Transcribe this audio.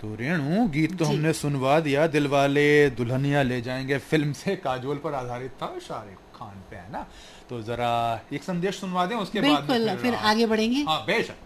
तो रेणु, गीत तो जी। हमने सुनवा दिया, दिलवाले दुल्हनिया ले जाएंगे फिल्म से, काजोल पर आधारित था, शाहरुख खान पे है ना। तो जरा एक संदेश सुनवा दें, उसके बाद में बिल्कुल, फिर फिर आगे बढ़ेंगे। हाँ बेशक।